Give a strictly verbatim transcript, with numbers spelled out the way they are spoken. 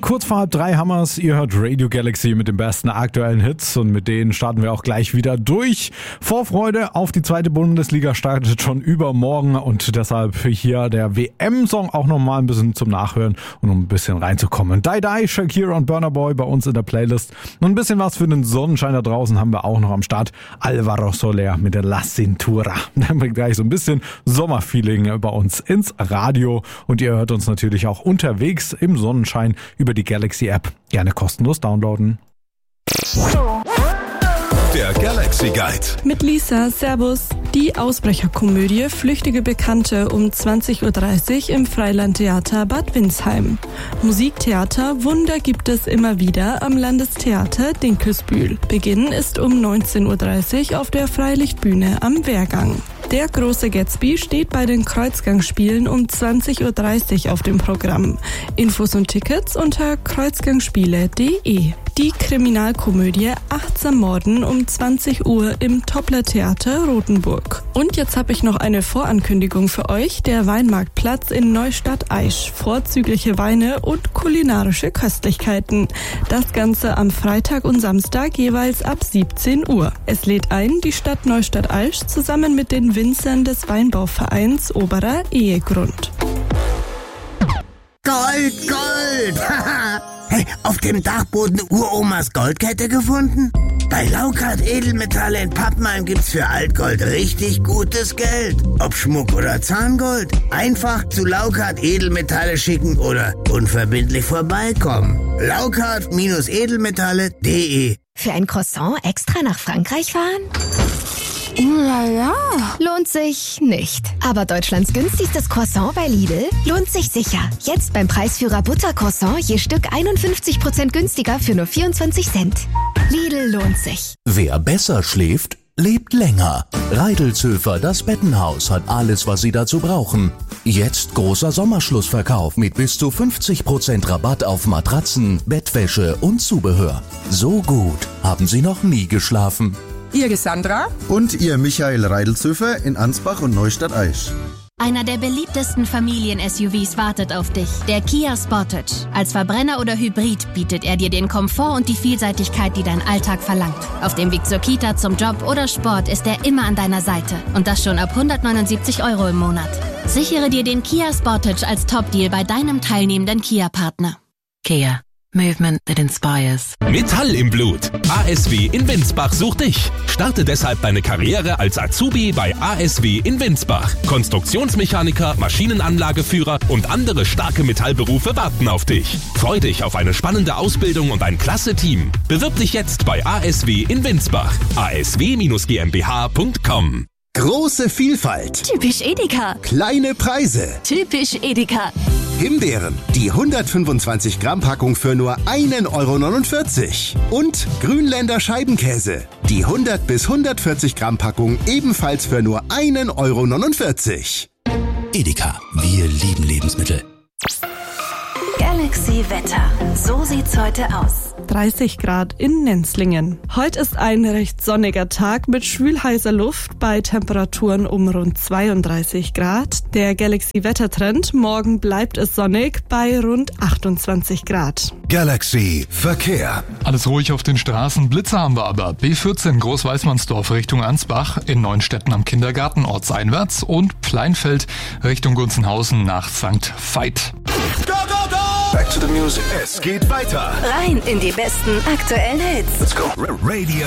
Kurz vor halb drei haben wir's. Ihr hört Radio Galaxy mit den besten aktuellen Hits und mit denen starten wir auch gleich wieder durch. Vorfreude auf die zweite Bundesliga startet schon übermorgen und deshalb hier der W M-Song auch nochmal ein bisschen zum Nachhören und um ein bisschen reinzukommen. Die Die, Shakira und Burna Boy bei uns in der Playlist. Und ein bisschen was für den Sonnenschein da draußen haben wir auch noch am Start. Alvaro Soler mit der La Cintura. Der bringt gleich so ein bisschen Sommerfeeling bei uns ins Radio und ihr hört uns natürlich auch unterwegs im Sonnenschein über die Galaxy-App. Gerne kostenlos downloaden. Der Galaxy Guide. Mit Lisa, Servus. Die Ausbrecherkomödie Flüchtige Bekannte um zwanzig Uhr dreißig im Freilandtheater Bad Windsheim. Musiktheater Wunder gibt es immer wieder am Landestheater Dinkelsbühl. Beginn ist um neunzehn Uhr dreißig auf der Freilichtbühne am Wehrgang. Der große Gatsby steht bei den Kreuzgangspielen um zwanzig Uhr dreißig auf dem Programm. Infos und Tickets unter kreuzgangspiele punkt de. Die Kriminalkomödie Achtsam Morden um zwanzig Uhr im Toppler Theater Rothenburg. Und jetzt habe ich noch eine Vorankündigung für euch. Der Weinmarktplatz in Neustadt-Aisch. Vorzügliche Weine und kulinarische Köstlichkeiten. Das Ganze am Freitag und Samstag jeweils ab siebzehn Uhr. Es lädt ein, die Stadt Neustadt-Aisch zusammen mit den Winzern des Weinbauvereins Oberer Ehegrund. Gold, Gold! Hey, auf dem Dachboden Uromas Goldkette gefunden? Bei Laukart Edelmetalle in Pappenheim gibt's für Altgold richtig gutes Geld. Ob Schmuck oder Zahngold. Einfach zu Laukart Edelmetalle schicken oder unverbindlich vorbeikommen. Laukart Edelmetalle punkt de. Für ein Croissant extra nach Frankreich fahren? Ja, ja. Lohnt sich nicht. Aber Deutschlands günstigstes Croissant bei Lidl lohnt sich sicher. Jetzt beim Preisführer Buttercroissant je Stück einundfünfzig Prozent günstiger für nur vierundzwanzig Cent. Lidl lohnt sich. Wer besser schläft, lebt länger. Reidelzhöfer, das Bettenhaus, hat alles, was Sie dazu brauchen. Jetzt großer Sommerschlussverkauf mit bis zu fünfzig Prozent Rabatt auf Matratzen, Bettwäsche und Zubehör. So gut haben Sie noch nie geschlafen. Ihr Sandra? Und ihr Michael Reidelzhöfer in Ansbach und Neustadt-Aisch. Einer der beliebtesten Familien-S U Vs wartet auf dich, der Kia Sportage. Als Verbrenner oder Hybrid bietet er dir den Komfort und die Vielseitigkeit, die dein Alltag verlangt. Auf dem Weg zur Kita, zum Job oder Sport ist er immer an deiner Seite. Und das schon ab hundertneunundsiebzig Euro im Monat. Sichere dir den Kia Sportage als Top-Deal bei deinem teilnehmenden Kia-Partner. Kia. Movement that inspires. Metall im Blut. A S W in Winsbach sucht dich. Starte deshalb deine Karriere als Azubi bei A S W in Winsbach. Konstruktionsmechaniker, Maschinenanlageführer und andere starke Metallberufe warten auf dich. Freu dich auf eine spannende Ausbildung und ein klasse Team. Bewirb dich jetzt bei A S W in Winsbach. a s w Bindestrich g m b h punkt com. Große Vielfalt. Typisch Edeka. Kleine Preise. Typisch Edeka. Himbeeren, die hundertfünfundzwanzig Gramm Packung für nur einen Euro neunundvierzig. Und Grünländer Scheibenkäse, die hundert bis hundertvierzig Gramm Packung ebenfalls für nur einen Euro neunundvierzig. Edeka, wir lieben Lebensmittel. Galaxy Wetter. So sieht's heute aus. dreißig Grad in Nenzlingen. Heute ist ein recht sonniger Tag mit schwülheißer Luft bei Temperaturen um rund zweiunddreißig Grad. Der Galaxy-Wettertrend, morgen bleibt es sonnig bei rund achtundzwanzig Grad. Galaxy Verkehr. Alles ruhig auf den Straßen, Blitzer haben wir aber. B vierzehn Großweißmannsdorf Richtung Ansbach, in Neuenstetten am Kindergarten ortseinwärts und Pleinfeld Richtung Gunzenhausen nach Sankt Veit. Go, go, go! Back to the music. Es geht weiter. Rein in die besten aktuellen Hits. Let's go. Radio